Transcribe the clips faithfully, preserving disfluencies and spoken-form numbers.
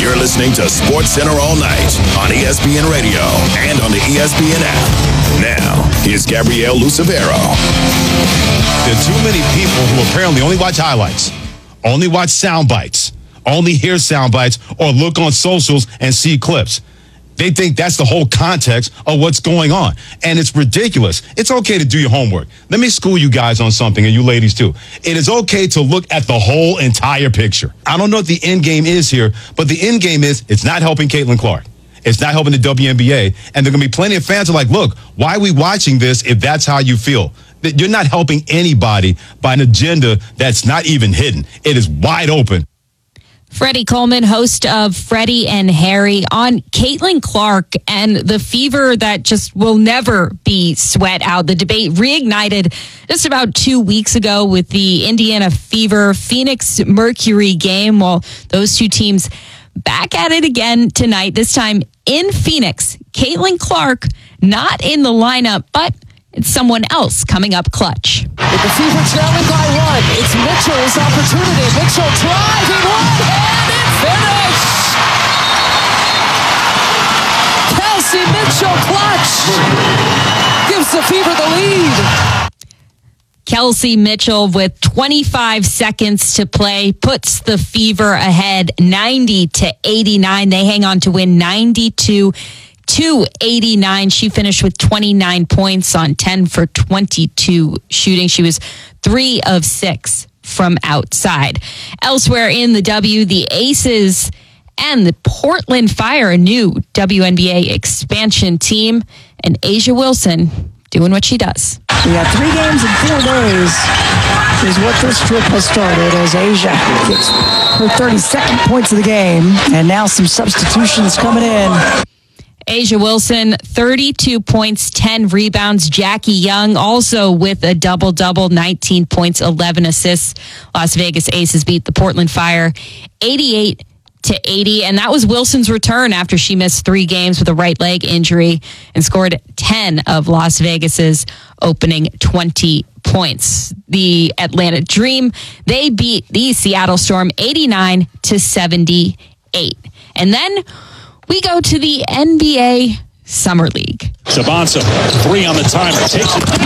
You're listening to Sports Center all night on E S P N Radio and on the E S P N app. Now, here's Gabrielle Lucevero. There are too many people who apparently only watch highlights, only watch sound bites, only hear sound bites, or look on socials and see clips. They think that's the whole context of what's going on. And it's ridiculous. It's okay to do your homework. Let me school you guys on something, and you ladies too. It is okay to look at the whole entire picture. I don't know what the end game is here, but the end game is it's not helping Caitlin Clark. It's not helping the W N B A. And there are going to be plenty of fans who are like, look, why are we watching this if that's how you feel? You're not helping anybody by an agenda that's not even hidden. It is wide open. Freddie Coleman, host of Freddie and Harry, on Caitlin Clark and the fever that just will never be sweat out. The debate reignited just about two weeks ago with the Indiana Fever Phoenix Mercury game. Well, those two teams back at it again tonight, this time in Phoenix. Caitlin Clark not in the lineup, but it's someone else coming up clutch. With the Fever trailing by one, it's Mitchell's opportunity. Mitchell driving one-handed finish. Kelsey Mitchell clutch gives the Fever the lead. Kelsey Mitchell with twenty-five seconds to play puts the Fever ahead ninety to eighty-nine. They hang on to win ninety-two to eighty-nine. She finished with twenty-nine points on ten for twenty-two shooting. She was three of six from outside. Elsewhere in the W, the Aces and the Portland Fire, a new W N B A expansion team, and A'ja Wilson doing what she does. We got three games in four days is what this trip has started as A'ja gets her thirty-second points of the game, and now some substitutions coming in. A'ja Wilson, thirty-two points, ten rebounds. Jackie Young also with a double-double, nineteen points, eleven assists. Las Vegas Aces beat the Portland Fire eighty-eight to eighty, and that was Wilson's return after she missed three games with a right leg injury and scored ten of Las Vegas's opening twenty points. The Atlanta Dream, they beat the Seattle Storm eighty-nine to seventy-eight. And then we go to the N B A Summer League. Sabonsa, three on the timer, takes it.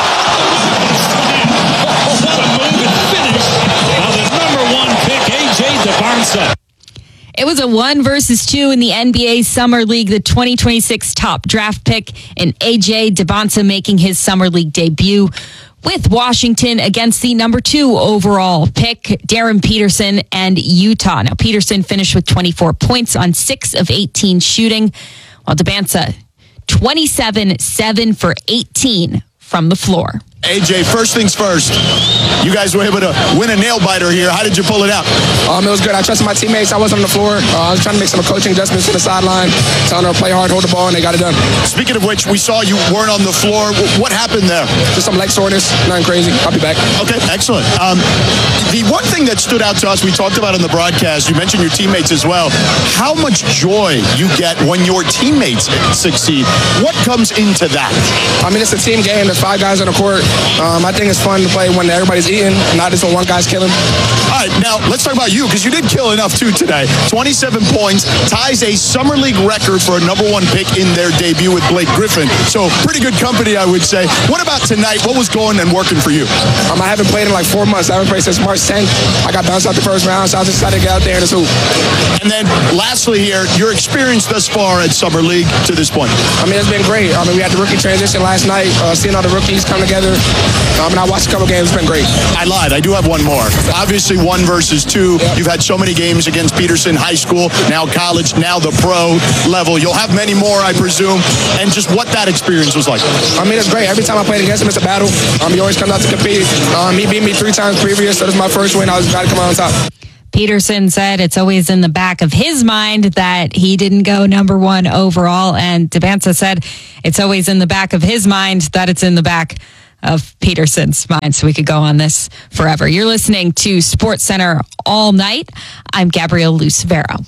What a move and finish by the number one pick, A J Sabonsa. It was a one versus two in the N B A Summer League. The twenty twenty-six top draft pick, and A J Sabonsa making his Summer League debut with Washington against the number two overall pick, Darren Peterson and Utah. Now, Peterson finished with twenty-four points on six of eighteen shooting, while Sabonsa, twenty-seven, seven for eighteen from the floor. A J, first things first, you guys were able to win a nail-biter here. How did you pull it out? Um, it was good. I trusted my teammates. I wasn't on the floor. Uh, I was trying to make some coaching adjustments to the sideline, telling them to play hard, hold the ball, and they got it done. Speaking of which, we saw you weren't on the floor. What happened there? Just some leg soreness, nothing crazy. I'll be back. Okay, excellent. Um, the one thing that stood out to us, we talked about in the broadcast, you mentioned your teammates as well, how much joy you get when your teammates succeed. What comes into that? I mean, it's a team game. There's five guys on the court. Um, I think it's fun to play when everybody's eating, not just when one guy's killing. All right, now let's talk about you, because you did kill enough too today. twenty-seven points, ties a Summer League record for a number one pick in their debut with Blake Griffin. So pretty good company, I would say. What about tonight? What was going and working for you? Um, I haven't played in like four months. I haven't played since March tenth. I got bounced out the first round, so I was excited to get out there and just hoop. And then lastly here, your experience thus far at Summer League to this point? I mean, it's been great. I mean, we had the rookie transition last night, uh, seeing all the rookies come together. Um, and I watched a couple games. It's been great. I lied. I do have one more. Obviously, one versus two. Yep. You've had so many games against Peterson, high school, now college, now the pro level. You'll have many more, I presume. And just what that experience was like. I mean, it's great. Every time I played against him, it's a battle. Um, he always comes out to compete. Um, he beat me three times previous, so this is my first win. I was glad to come out on top. Peterson said it's always in the back of his mind that he didn't go number one overall. And Sabonsa said it's always in the back of his mind that it's in the back of Peterson's mind. So we could go on this forever. You're listening to Sports Center all night. I'm Gabrielle Lucevero.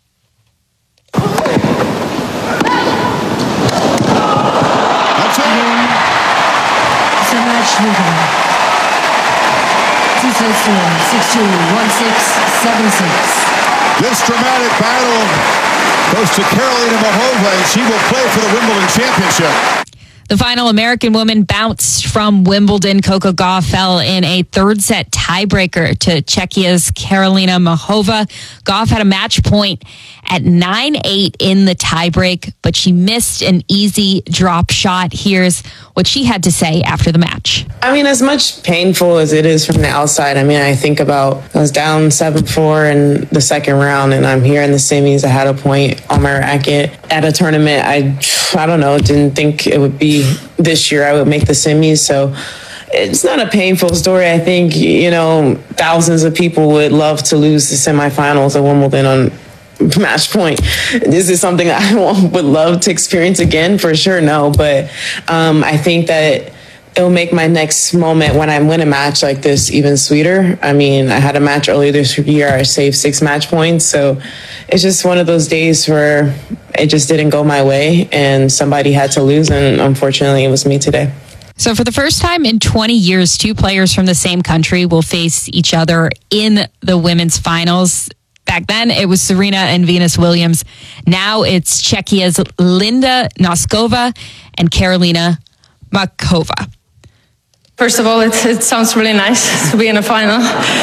It's a match leader. two six two, six two, one six seven six. This dramatic battle goes to Karolina Muchova, and she will play for the Wimbledon Championship. The final American woman bounced from Wimbledon. Coco Gauff fell in a third set tiebreaker to Czechia's Karolina Muchova. Gauff had a match point at nine eight in the tiebreak, but she missed an easy drop shot. Here's what she had to say after the match. I mean, as much painful as it is from the outside, I mean, I think about I was down seven four in the second round, and I'm here in the semis. I had a point on my racket at a tournament. I, I don't know, didn't think it would be this year I would make the semis. So it's not a painful story. I think, you know, thousands of people would love to lose the semifinals at Wimbledon on match point. Is this something I would love to experience again? For sure, no. But um, I think that it'll make my next moment when I win a match like this even sweeter. I mean, I had a match earlier this year. I saved six match points. So it's just one of those days where it just didn't go my way and somebody had to lose. And unfortunately, it was me today. So for the first time in twenty years, two players from the same country will face each other in the women's finals. Back then, it was Serena and Venus Williams. Now it's Czechia's Linda Noskova and Karolina Muchova. First of all, it, it sounds really nice to be in a final.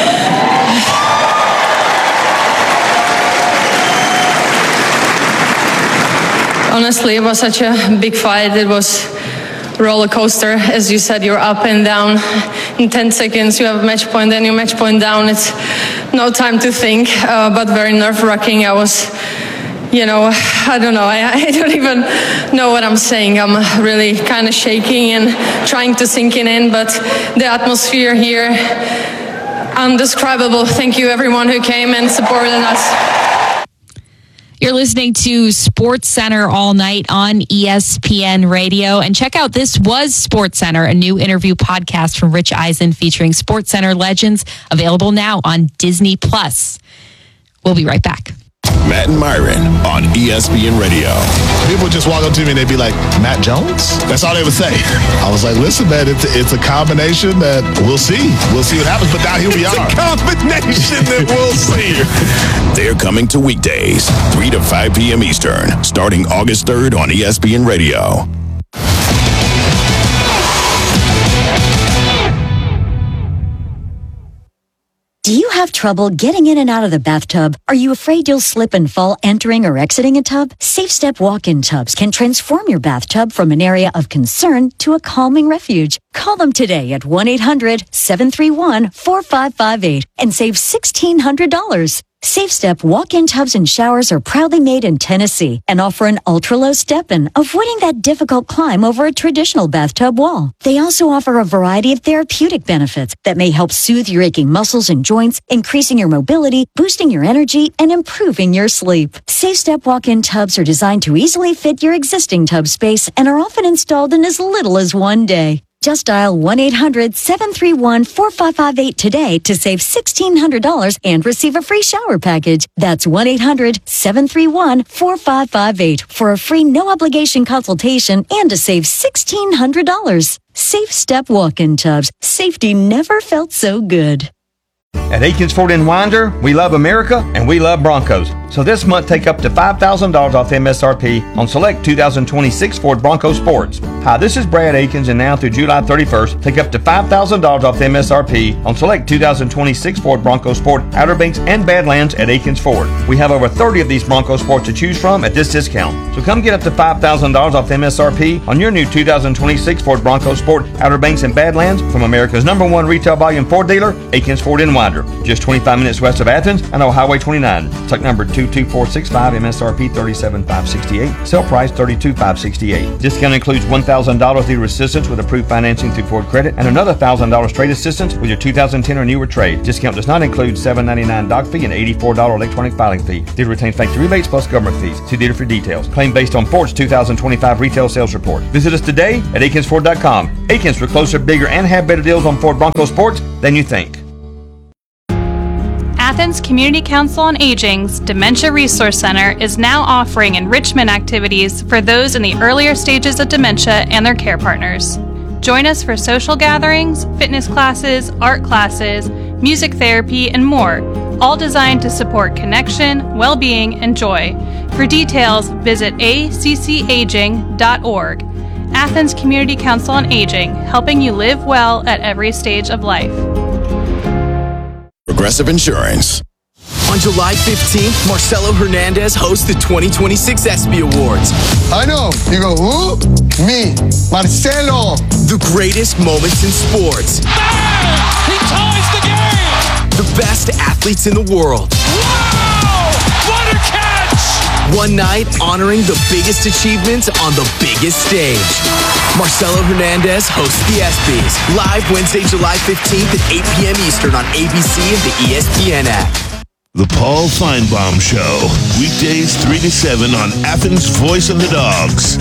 Honestly, it was such a big fight. It was a roller coaster. As you said, you're up and down. In ten seconds, you have a match point, then you match point down. It's no time to think, uh, but very nerve-wracking. I was, you know, I don't know. I, I don't even know what I'm saying. I'm really kind of shaking and trying to sink it in, but the atmosphere here, undescribable. Thank you, everyone who came and supported us. You're listening to Sports Center all night on E S P N Radio. And check out This Was Sports Center, a new interview podcast from Rich Eisen featuring Sports Center legends, available now on Disney Plus. We'll be right back. Matt and Myron on E S P N Radio. People just walk up to me and they'd be like, Matt Jones? That's all they would say. I was like, listen, man, it's, it's a combination that we'll see. We'll see what happens, but now here we it's are. It's a combination that we'll see. They're coming to weekdays, three to five p.m. Eastern, starting August third on E S P N Radio. Do you have trouble getting in and out of the bathtub? Are you afraid you'll slip and fall entering or exiting a tub? SafeStep walk-in tubs can transform your bathtub from an area of concern to a calming refuge. Call them today at one eight hundred seven three one four five five eight and save sixteen hundred dollars. SafeStep walk-in tubs and showers are proudly made in Tennessee and offer an ultra-low step-in, avoiding that difficult climb over a traditional bathtub wall. They also offer a variety of therapeutic benefits that may help soothe your aching muscles and joints, increasing your mobility, boosting your energy, and improving your sleep. SafeStep walk-in tubs are designed to easily fit your existing tub space and are often installed in as little as one day. Just dial one eight hundred seven three one four five five eight today to save sixteen hundred dollars and receive a free shower package. That's one eight hundred seven three one four five five eight for a free no-obligation consultation and to save sixteen hundred dollars. SafeStep walk-in tubs. Safety never felt so good. At Akins Ford in Winder, we love America and we love Broncos. So this month, take up to five thousand dollars off M S R P on select two thousand twenty-six Ford Bronco Sports. Hi, this is Brad Akins, and now through July thirty-first, take up to five thousand dollars off M S R P on select two thousand twenty-six Ford Bronco Sport, Outer Banks, and Badlands at Akins Ford. We have over thirty of these Bronco Sports to choose from at this discount. So come get up to five thousand dollars off M S R P on your new two thousand twenty-six Ford Bronco Sport, Outer Banks, and Badlands from America's number one retail volume Ford dealer, Akins Ford in Winder. Just twenty-five minutes west of Athens and on Highway twenty-nine. Truck number two two four six five, M S R P thirty-seven thousand five hundred sixty-eight, sale price thirty-two thousand five hundred sixty-eight. Discount includes one thousand dollars dealer assistance with approved financing through Ford Credit and another one thousand dollars trade assistance with your two thousand ten or newer trade. Discount does not include seven ninety-nine doc fee and eighty-four dollars electronic filing fee. Dealer retains factory rebates plus government fees. See dealer for details. Claim based on Ford's two thousand twenty-five retail sales report. Visit us today at Akins Ford dot com. Akins, we're closer, bigger, and have better deals on Ford Bronco Sports than you think. Athens Community Council on Aging's Dementia Resource Center is now offering enrichment activities for those in the earlier stages of dementia and their care partners. Join us for social gatherings, fitness classes, art classes, music therapy, and more, all designed to support connection, well-being, and joy. For details, visit a c c aging dot org. Athens Community Council on Aging, helping you live well at every stage of life. Progressive Insurance. On July fifteenth, Marcelo Hernandez hosts the twenty twenty-six ESPY Awards. I know. You go, who? Me, Marcelo. The greatest moments in sports. Bang! He ties the game! The best athletes in the world. Wow! What a catch! One night honoring the biggest achievements on the biggest stage. Marcelo Hernandez hosts the ESPYs. Live Wednesday, July fifteenth at eight p.m. Eastern on A B C and the E S P N app. The Paul Feinbaum Show. Weekdays three to seven on Athens' Voice of the Dogs.